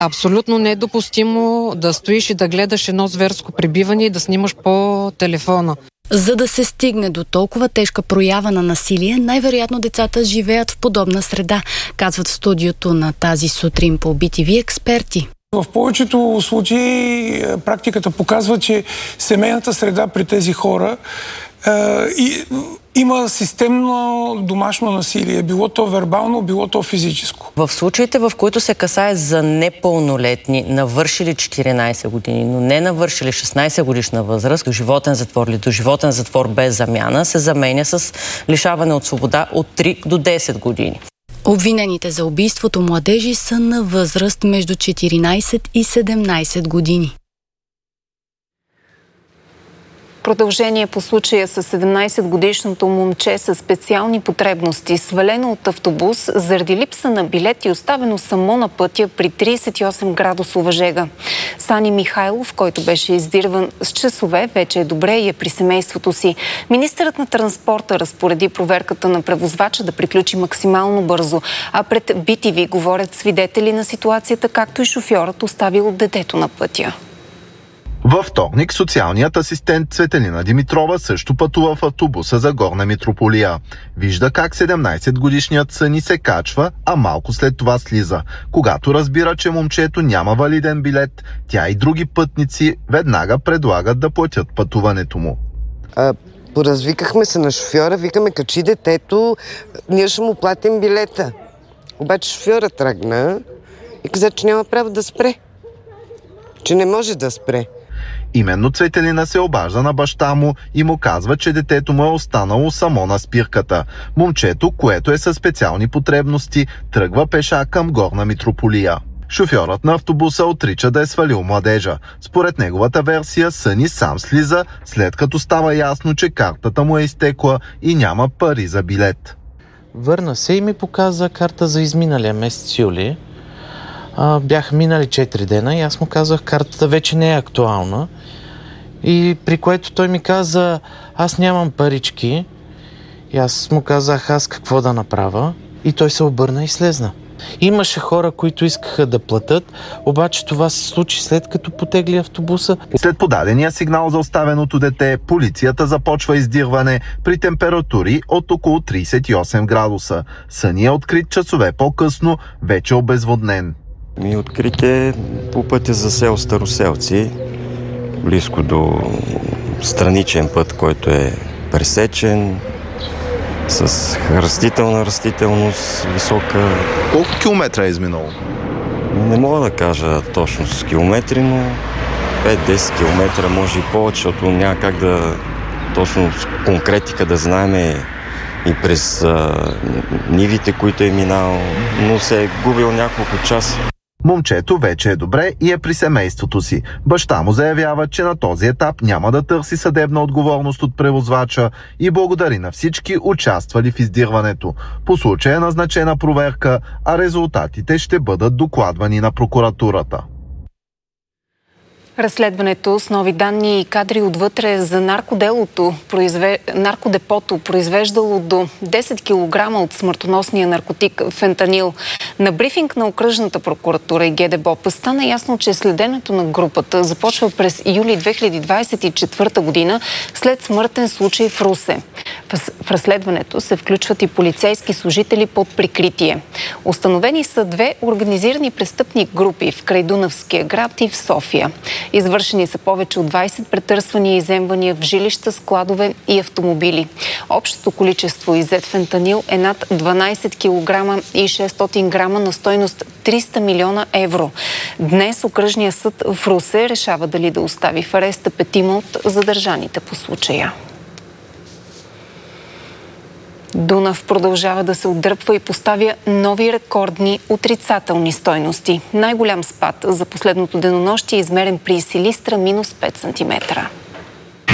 Абсолютно недопустимо да стоиш и да гледаш едно зверско пребиване и да снимаш по телефона. За да се стигне до толкова тежка проява на насилие, най-вероятно децата живеят в подобна среда, казват в студиото на тази сутрин по BTV експерти. В повечето случаи практиката показва, че семейната среда при тези хора има системно домашно насилие, било то вербално, било то физическо. В случаите, в които се касае за непълнолетни, навършили 14 години, но не навършили 16 годишна възраст, доживотен затвор или доживотен затвор без замяна, се заменя с лишаване от свобода от 3 до 10 години. Обвинените за убийството младежи са на възраст между 14 и 17 години. Продължение по случая с 17-годишното момче със специални потребности, свалено от автобус заради липса на билет и оставено само на пътя при 38 градусова жега. Сани Михайлов, който беше издирван с часове, вече е добре и е при семейството си. Министърът на транспорта разпореди проверката на превозвача да приключи максимално бързо, а пред BTV говорят свидетели на ситуацията, както и шофьорът, оставил детето на пътя. Във вторник социалният асистент Цветелина Димитрова също пътува в автобуса за Горна Митрополия. Вижда как 17-годишният Сани се качва, а малко след това слиза. Когато разбира, че момчето няма валиден билет, тя и други пътници веднага предлагат да платят пътуването му. Поразвикахме се на шофьора, викаме: качи детето, ние ще му платим билета. Обаче шофьорът тръгна и каза, че няма право да спре. Че не може да спре. Именно Цветелина се обажда на баща му и му казва, че детето му е останало само на спирката. Момчето, което е със специални потребности, тръгва пеша към Горна Митрополия. Шофьорът на автобуса отрича да е свалил младежа. Според неговата версия, Сани сам слиза, след като става ясно, че картата му е изтекла и няма пари за билет. Върна се и ми показа карта за изминалия месец юли. Бяха минали 4 дена и аз му казах, картата вече не е актуална. И при което той ми каза, аз нямам парички. И аз му казах, аз какво да направя. И той се обърна и слезна. Имаше хора, които искаха да платят, обаче това се случи след като потегли автобуса. След подадения сигнал за оставеното дете, полицията започва издирване при температури от около 38 градуса. Сани е открит часове по-късно, вече обезводнен. Открите по пътя за село Староселци, близко до страничен път, който е пресечен, с растителна растителност висока. Колко километра е изминало? Не мога да кажа точно с километри, но 5-10 километра, може и повече, защото няма как да точно с конкретика да знаем и през нивите, които е минал, но се е губил няколко часа. Момчето вече е добре и е при семейството си. Баща му заявява, че на този етап няма да търси съдебна отговорност от превозвача и благодари на всички участвали в издирването. По случая е назначена проверка, а резултатите ще бъдат докладвани на прокуратурата. Разследването с нови данни и кадри отвътре за наркодепото, произвеждало до 10 кг от смъртоносния наркотик фентанил. На брифинг на окръжната прокуратура и ГДБОП стана ясно, че следенето на групата започва през юли 2024 година след смъртен случай в Русе. В разследването се включват и полицейски служители под прикритие. Установени са 2 организирани престъпни групи в крайдунавския град и в София. Извършени са повече от 20 претърсвания и изземвания в жилища, складове и автомобили. Общото количество иззет фентанил е над 12 кг и 600 грама на стойност 300 милиона евро. Днес окръжният съд в Русе решава дали да остави в ареста 5 от задържаните по случая. Дунав продължава да се отдръпва и поставя нови рекордни отрицателни стойности. Най-голям спад за последното денонощие е измерен при Силистра -5 см.